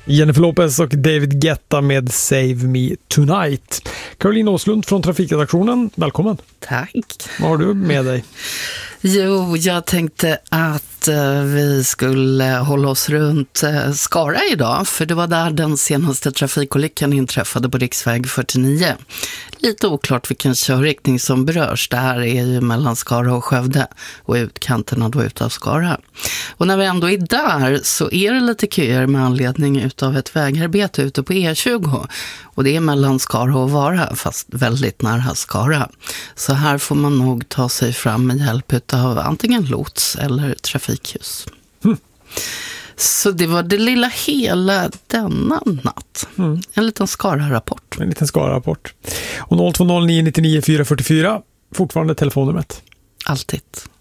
Jennifer Lopez och David Guetta med Save Me Tonight. Caroline Åslund från Trafikredaktionen, välkommen. Tack. Vad har du med dig? Jo, jag tänkte att vi skulle hålla oss runt Skara idag, för det var där den senaste trafikolyckan inträffade på riksväg 49. Lite oklart vilken körriktning som berörs. Det här är ju mellan Skara och Skövde och utkanterna då utav Skara. Och när vi ändå är där så är det lite köer med anledning utav ett vägarbete ute på E20. Och det är mellan Skara och Vara, fast väldigt nära Skara. Så här får man nog ta sig fram med hjälp av antingen lots eller trafikljus. Så det var det lilla hela denna natt. En liten Skara-rapport. En liten Skara-rapport. Och 0209 99 444, fortfarande telefonnumret. Alltid.